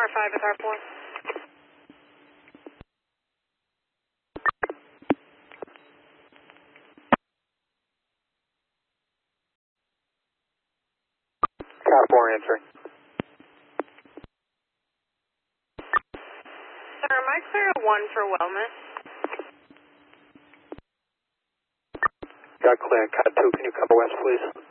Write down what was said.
Car 5 with Car 4. Car 4 answering. Sir, am I clear at 1 for wellness? Got clear. Car 2, can you cover west, please?